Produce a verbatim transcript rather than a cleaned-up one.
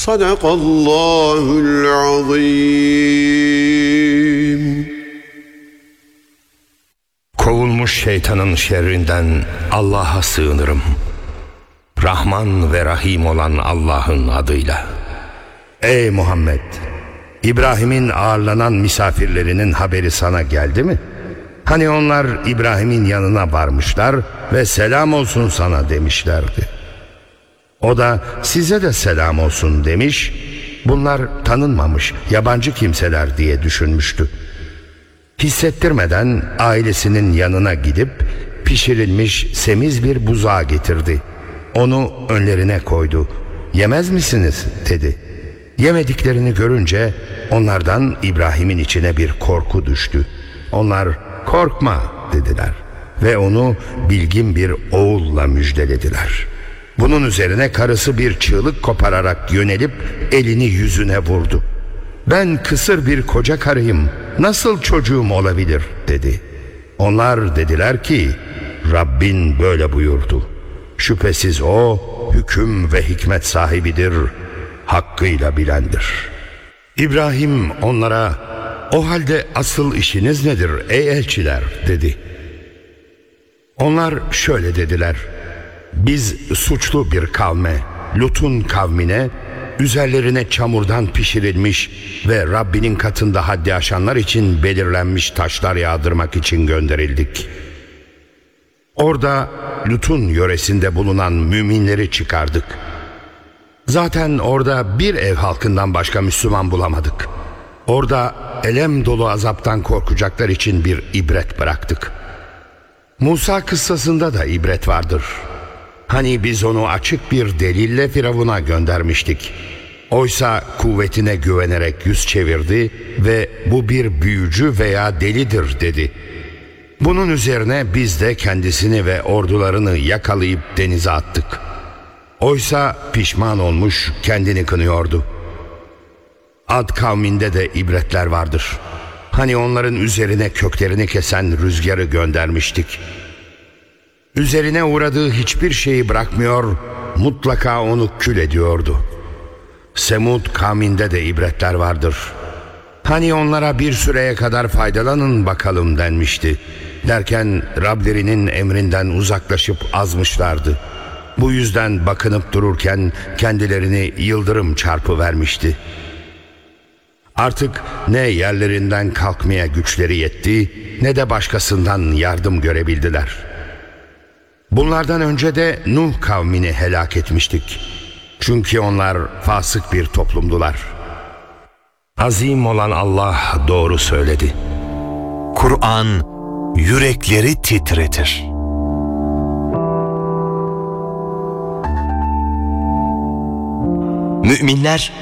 Sadakallahul azim. Kovulmuş şeytanın şerrinden Allah'a sığınırım. Rahman ve Rahim olan Allah'ın adıyla. Ey Muhammed! İbrahim'in ağırlanan misafirlerinin haberi sana geldi mi? Hani onlar İbrahim'in yanına varmışlar ve selam olsun sana demişlerdi. O da size de selam olsun demiş, bunlar tanınmamış yabancı kimseler diye düşünmüştü. Hissettirmeden ailesinin yanına gidip pişirilmiş semiz bir buzağı getirdi. Onu önlerine koydu. Yemez misiniz dedi. Yemediklerini görünce onlardan İbrahim'in içine bir korku düştü. Onlar korkma dediler ve onu bilgin bir oğulla müjdelediler. Bunun üzerine karısı bir çığlık kopararak yönelip elini yüzüne vurdu. Ben kısır bir koca karıyım, nasıl çocuğum olabilir dedi. Onlar dediler ki Rabbin böyle buyurdu. Şüphesiz o hüküm ve hikmet sahibidir, hakkıyla bilendir. İbrahim onlara o halde asıl işiniz nedir ey elçiler dedi. Onlar şöyle dediler. Biz suçlu bir kavme, Lut'un kavmine, üzerlerine çamurdan pişirilmiş ve Rabbinin katında haddi aşanlar için belirlenmiş taşlar yağdırmak için gönderildik. Orada Lut'un yöresinde bulunan müminleri çıkardık. Zaten orada bir ev halkından başka Müslüman bulamadık. Orada elem dolu azaptan korkacaklar için bir ibret bıraktık. Musa kıssasında da ibret vardır. Hani biz onu açık bir delille Firavun'a göndermiştik. Oysa kuvvetine güvenerek yüz çevirdi ve bu bir büyücü veya delidir dedi. Bunun üzerine biz de kendisini ve ordularını yakalayıp denize attık. Oysa pişman olmuş kendini kınıyordu. Ad kavminde de ibretler vardır. Hani onların üzerine köklerini kesen rüzgarı göndermiştik. Üzerine uğradığı hiçbir şeyi bırakmıyor, mutlaka onu kül ediyordu. Semud kavminde de ibretler vardır. Hani onlara bir süreye kadar faydalanın bakalım denmişti. Derken Rablerinin emrinden uzaklaşıp azmışlardı. Bu yüzden bakınıp dururken kendilerini yıldırım çarpıvermişti. Artık ne yerlerinden kalkmaya güçleri yetti, ne de başkasından yardım görebildiler. Bunlardan önce de Nuh kavmini helak etmiştik. Çünkü onlar fasık bir toplumdular. Azim olan Allah doğru söyledi. Kur'an yürekleri titretir. Müminler